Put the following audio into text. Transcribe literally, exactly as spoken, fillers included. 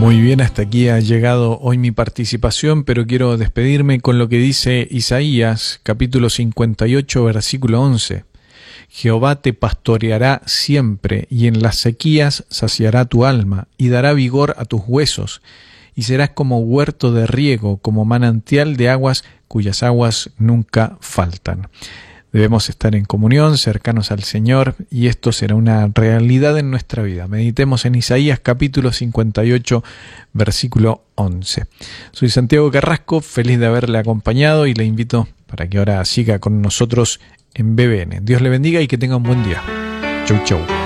Muy bien, hasta aquí ha llegado hoy mi participación, pero quiero despedirme con lo que dice Isaías, capítulo cincuenta y ocho, versículo once. Jehová te pastoreará siempre, y en las sequías saciará tu alma, y dará vigor a tus huesos, y serás como huerto de riego, como manantial de aguas, cuyas aguas nunca faltan. Debemos estar en comunión, cercanos al Señor, y esto será una realidad en nuestra vida. Meditemos en Isaías capítulo cincuenta y ocho, versículo once. Soy Santiago Carrasco, feliz de haberle acompañado y le invito para que ahora siga con nosotros en B B N. Dios le bendiga y que tenga un buen día. Chau, chau.